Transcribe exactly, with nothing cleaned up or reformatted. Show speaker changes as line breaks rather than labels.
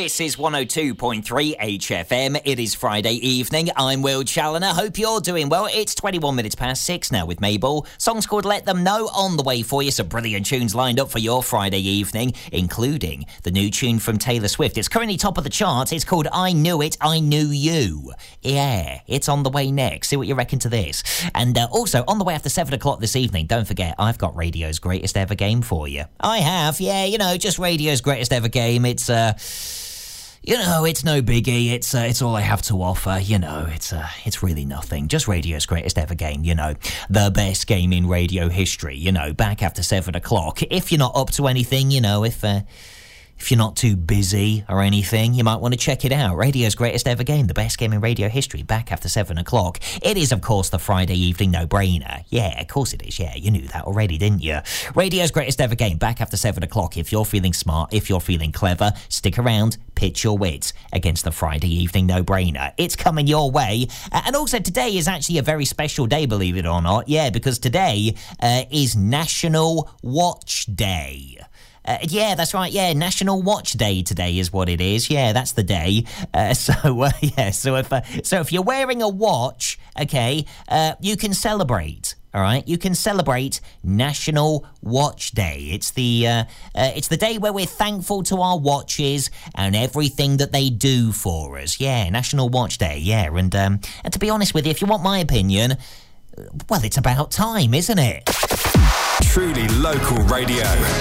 This is one oh two point three H F M. It is Friday evening. I'm Will Challoner. Hope you're doing well. It's twenty-one minutes past six now with Mabel. Song's called Let Them Know on the way for you. Some brilliant tunes lined up for your Friday evening, including the new tune from Taylor Swift. It's currently top of the charts. It's called I Knew It, I Knew You. Yeah, it's on the way next. See what you reckon to this. And uh, also, on the way after seven o'clock this evening, don't forget, I've got radio's greatest ever game for you. I have, yeah, you know, just radio's greatest ever game. It's, uh... You know, it's no biggie. It's uh, it's all I have to offer. You know, it's uh, it's really nothing. Just radio's greatest ever game. You know, the best game in radio history. You know, back after seven o'clock. If you're not up to anything, you know, if uh, if you're not too busy or anything, you might want to check it out. Radio's greatest ever game, the best game in radio history. Back after seven o'clock. It is, of course, the Friday evening no-brainer. Yeah, of course it is. Yeah, you knew that already, didn't you? Radio's greatest ever game. Back after seven o'clock. If you're feeling smart, if you're feeling clever, stick around. Pitch your wits against the Friday evening no-brainer. It's coming your way. Uh, and also today is actually a very special day, believe it or not. Yeah, because today uh, is National Watch Day. Uh, yeah, that's right. Yeah, National Watch Day today is what it is. Yeah, that's the day. Uh, so uh, yeah, so if uh, so if you're wearing a watch, okay, uh, you can celebrate. All right, you can celebrate National Watch Day. It's the uh, uh, it's the day where we're thankful to our watches and everything that they do for us. Yeah, National Watch Day. Yeah, and um, and to be honest with you, if you want my opinion, well, it's about time, isn't it?
Truly local radio.